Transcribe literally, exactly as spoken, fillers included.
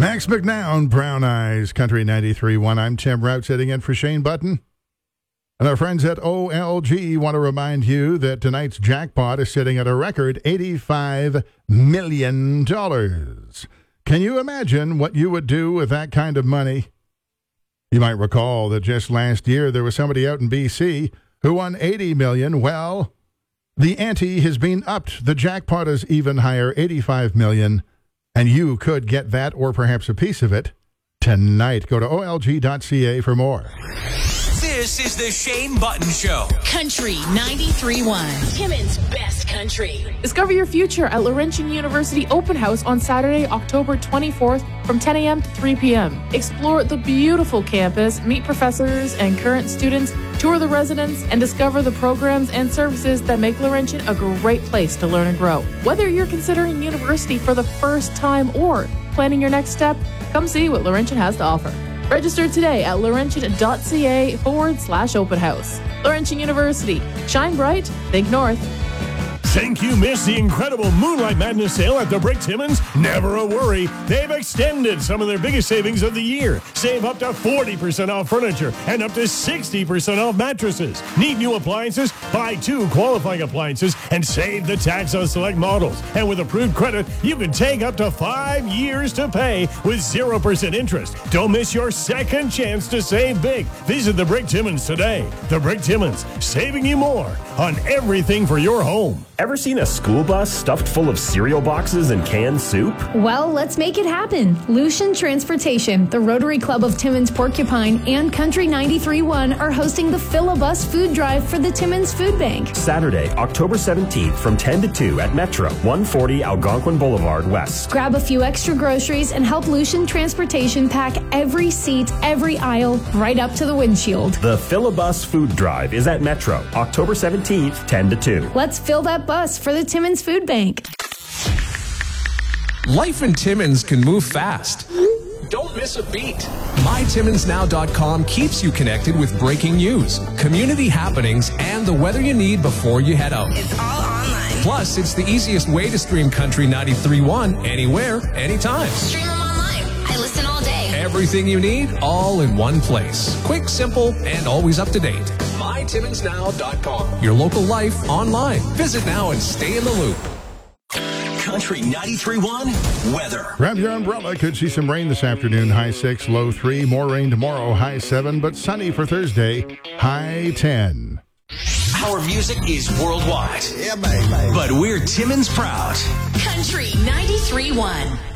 Max McNown, Brown Eyes, Country ninety-three point one. I'm Tim Rout, sitting in for Shane Button. And our friends at O L G want to remind you that tonight's jackpot is sitting at a record eighty-five million dollars. Can you imagine what you would do with that kind of money? You might recall that just last year there was somebody out in B C who won eighty million dollars. Well, the ante has been upped. The jackpot is even higher, eighty-five million dollars. And you could get that or perhaps a piece of it tonight. Go to O L G dot C A for more. This is the Shane Button Show. Country ninety-three point one. Timmins' best country. Discover your future at Laurentian University Open House on Saturday, October twenty-fourth from ten a.m. to three p.m. Explore the beautiful campus, meet professors and current students, tour the residents, and discover the programs and services that make Laurentian a great place to learn and grow. Whether you're considering university for the first time or planning your next step, come see what Laurentian has to offer. Register today at laurentian.ca forward slash open house. Laurentian University. Shine bright. Think north. Think you missed the incredible Moonlight Madness sale at the Brick Timmins? Never a worry. They've extended some of their biggest savings of the year. Save up to forty percent off furniture and up to sixty percent off mattresses. Need new appliances? Buy two qualifying appliances and save the tax on select models. And with approved credit, you can take up to five years to pay with zero percent interest. Don't miss your second chance to save big. Visit the Brick Timmins today. The Brick Timmins, saving you more on everything for your home. Ever seen a school bus stuffed full of cereal boxes and canned soup? Well, let's make it happen. Lucian Transportation, the Rotary Club of Timmins Porcupine, and Country ninety-three point one are hosting the Fill-A-Bus Food Drive for the Timmins Food Bank. Saturday, October seventeenth from ten to two at Metro, one forty Algonquin Boulevard West. Grab a few extra groceries and help Lucian Transportation pack every seat, every aisle, right up to the windshield. The Fill-A-Bus Food Drive is at Metro, October seventeenth, ten to two. Let's fill that bus for the Timmins Food Bank. Life in Timmins can move fast. Don't miss a beat. my timmins now dot com keeps you connected with breaking news, community happenings, and the weather you need before you head out. It's all online. Plus, it's the easiest way to stream Country ninety-three point one anywhere, anytime. Stream them online. I listen all day. Everything you need, all in one place. Quick, simple, and always up to date. my timmins now dot com. Your local life online. Visit now and stay in the loop. Country ninety-three point one weather. Grab your umbrella. Could see some rain this afternoon. High six, low three. More rain tomorrow. High seven, but sunny for Thursday. High ten. Our music is worldwide. Yeah, baby. But we're Timmins proud. Country ninety-three point one.